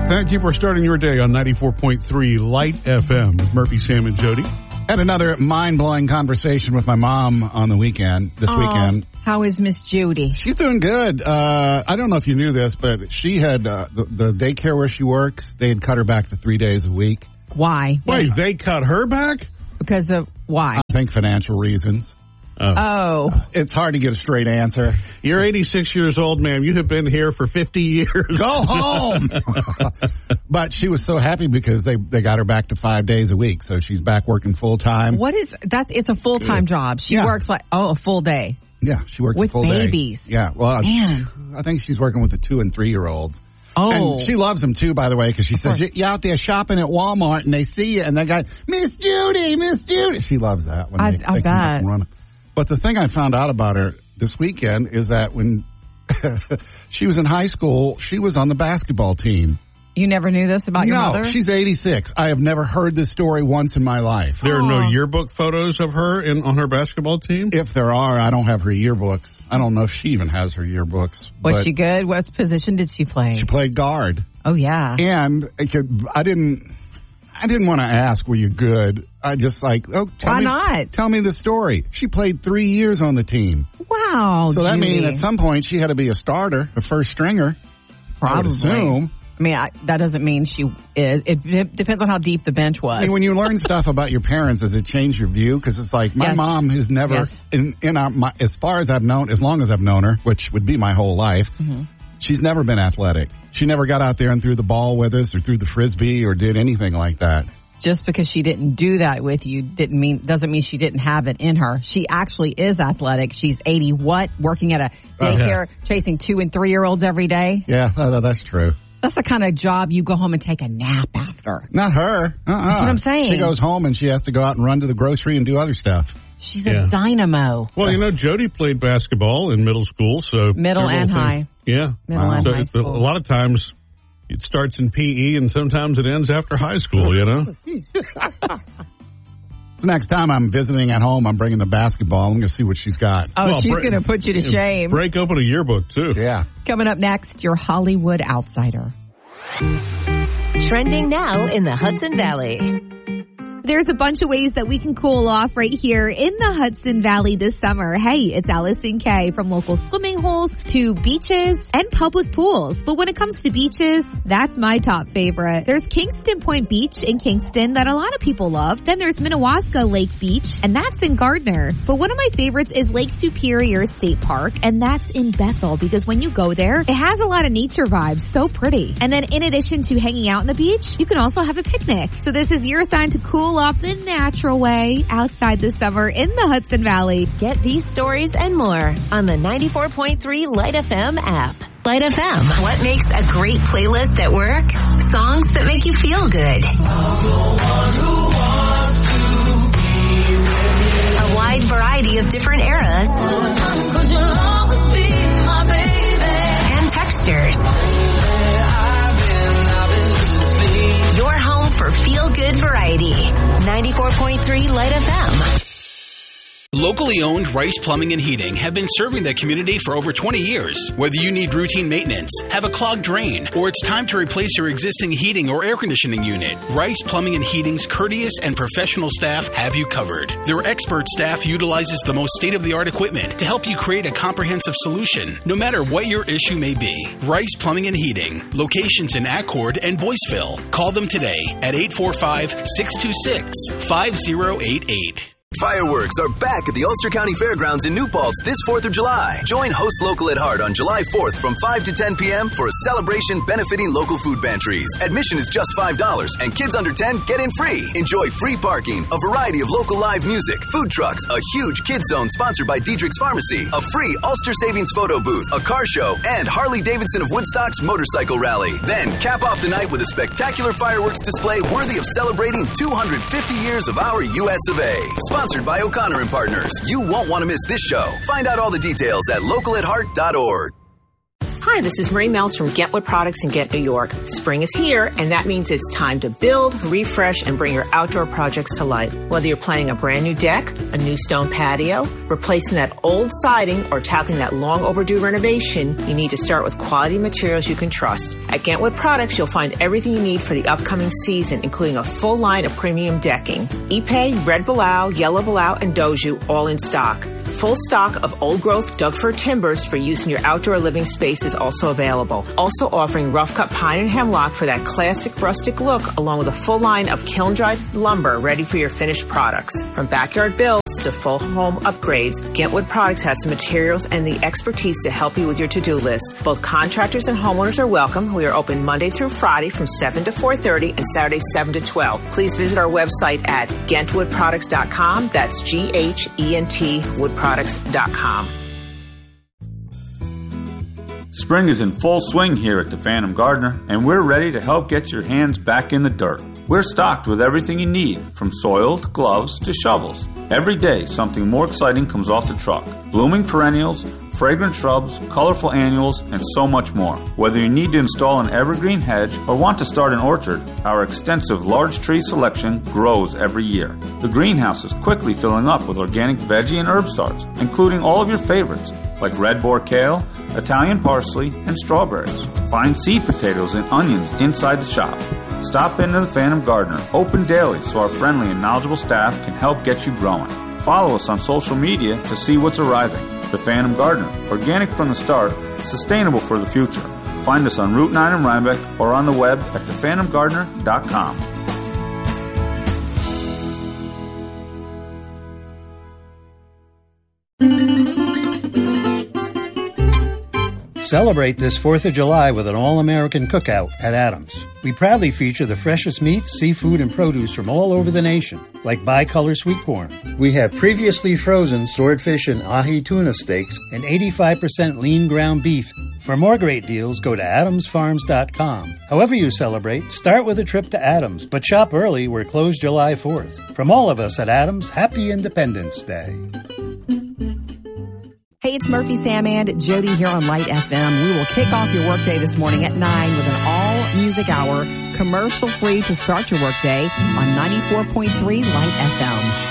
Thank you for starting your day on 94.3 Light FM with Murphy, Sam, and Jody. Had another mind-blowing conversation with my mom on the weekend, this weekend. How is Miss Judy? She's doing good. I don't know if you knew this, but she had the daycare where she works, they had cut her back to 3 days a week. Why? Wait, they cut her back? Because of why? I think financial reasons. Oh. It's hard to get a straight answer. You're 86 years old, ma'am. You have been here for 50 years. Go home! But she was so happy because they got her back to 5 days a week, so she's back working full-time. What is that? It's a full-time job. She works a full day. Yeah, she works with a full day. With babies. Yeah, well, man. I think she's working with the 2- and 3-year-olds. Oh. And she loves them, too, by the way, because she says, you're out there shopping at Walmart, and they see you, and they go, Miss Judy, Miss Judy. She loves that when they come up and run. But the thing I found out about her this weekend is that when she was in high school, she was on the basketball team. You never knew this about your mother? No, she's 86. I have never heard this story once in my life. There are no yearbook photos of her on her basketball team? If there are, I don't have her yearbooks. I don't know if she even has her yearbooks. Was she good? What position did she play? She played guard. Oh, yeah. And I didn't want to ask, were you good? I just why not? Tell me the story. She played 3 years on the team. Wow, So that Judy. means at some point she had to be a starter, a first stringer. Probably. I would assume. I mean, that doesn't mean she is. It depends on how deep the bench was. I mean, when you learn stuff about your parents, does it change your view? Because it's like, my mom has never, as far as I've known, as long as I've known her, which would be my whole life, she's never been athletic. She never got out there and threw the ball with us or threw the Frisbee or did anything like that. Just because she didn't do that with you doesn't mean she didn't have it in her. She actually is athletic. She's 80 working at a daycare, chasing 2- and 3-year-olds every day. Yeah, that's true. That's the kind of job you go home and take a nap after. Not her. That's what I'm saying. She goes home and she has to go out and run to the grocery and do other stuff. She's a dynamo. Well, Jody played basketball in middle school, so middle and high. Yeah, middle and high school. A lot of times it starts in PE, and sometimes it ends after high school. So next time I'm visiting at home, I'm bringing the basketball. I'm going to see what she's got. Oh, she's going to put you to shame. Break open a yearbook, too. Yeah. Coming up next, your Hollywood Outsider. Trending now in the Hudson Valley. There's a bunch of ways that we can cool off right here in the Hudson Valley this summer. Hey, it's Allison Kay. From local swimming holes to beaches and public pools. But when it comes to beaches, that's my top favorite. There's Kingston Point Beach in Kingston that a lot of people love. Then there's Minnewaska Lake Beach, and that's in Gardner. But one of my favorites is Lake Superior State Park, and that's in Bethel, because when you go there, it has a lot of nature vibes. So pretty. And then in addition to hanging out on the beach, you can also have a picnic. So this is your sign to cool off the natural way outside this summer in the Hudson Valley. Get these stories and more on the 94.3 Light FM app. Light FM. What makes a great playlist at work? Songs that make you feel good. A wide variety of different eras. And textures. Your home for feel-good variety. 94.3 Light FM. Locally owned Rice Plumbing and Heating have been serving the community for over 20 years. Whether you need routine maintenance, have a clogged drain, or it's time to replace your existing heating or air conditioning unit, Rice Plumbing and Heating's courteous and professional staff have you covered. Their expert staff utilizes the most state-of-the-art equipment to help you create a comprehensive solution, no matter what your issue may be. Rice Plumbing and Heating, locations in Accord and Boyceville. Call them today at 845-626-5088. Fireworks are back at the Ulster County Fairgrounds in New Paltz this 4th of July. Join Host Local at Heart on July 4th from 5 to 10 p.m. for a celebration benefiting local food pantries. Admission is just $5, and kids under 10 get in free. Enjoy free parking, a variety of local live music, food trucks, a huge kids zone sponsored by Diedrich's Pharmacy, a free Ulster Savings photo booth, a car show, and Harley-Davidson of Woodstock's motorcycle rally. Then cap off the night with a spectacular fireworks display worthy of celebrating 250 years of our US of A. Sponsored by O'Connor and Partners. You won't want to miss this show. Find out all the details at localatheart.org. Hi, this is Marie Meltz from Gentwood Products in Ghent, New York. Spring is here, and that means it's time to build, refresh, and bring your outdoor projects to life. Whether you're planning a brand new deck, a new stone patio, replacing that old siding, or tackling that long overdue renovation, you need to start with quality materials you can trust. At Gentwood Products, you'll find everything you need for the upcoming season, including a full line of premium decking. Ipe, Red Balau, Yellow Balau, and Doju, all in stock. Full stock of old-growth Doug-fir timbers for use in your outdoor living space is also available. Also offering rough-cut pine and hemlock for that classic rustic look, along with a full line of kiln-dried lumber ready for your finished products. From backyard builds to full home upgrades, Gentwood Products has the materials and the expertise to help you with your to-do list. Both contractors and homeowners are welcome. We are open Monday through Friday from 7 to 4:30 and Saturday 7 to 12. Please visit our website at GentwoodProducts.com. That's GHENT woodproducts.com. Spring is in full swing here at the Phantom Gardener, and we're ready to help get your hands back in the dirt. We're stocked with everything you need, from soil to gloves to shovels. Every day, something more exciting comes off the truck. Blooming perennials, fragrant shrubs, colorful annuals, and so much more. Whether you need to install an evergreen hedge or want to start an orchard, our extensive large tree selection grows every year. The greenhouse is quickly filling up with organic veggie and herb starts, including all of your favorites, like red boar kale, Italian parsley, and strawberries. Find seed potatoes and onions inside the shop. Stop into the Phantom Gardener, open daily so our friendly and knowledgeable staff can help get you growing. Follow us on social media to see what's arriving. The Phantom Gardener, organic from the start, sustainable for the future. Find us on Route 9 in Rhinebeck or on the web at thephantomgardener.com. Celebrate this 4th of July with an all-American cookout at Adams. We proudly feature the freshest meats, seafood, and produce from all over the nation, like bicolor sweet corn. We have previously frozen swordfish and ahi tuna steaks and 85% lean ground beef. For more great deals, go to adamsfarms.com. However you celebrate, start with a trip to Adams, but shop early. We're closed July 4th. From all of us at Adams, happy Independence Day. Hey, it's Murphy, Sam, and Jody here on Light FM. We will kick off your workday this morning at 9 with an all-music hour, commercial-free to start your workday on 94.3 Light FM.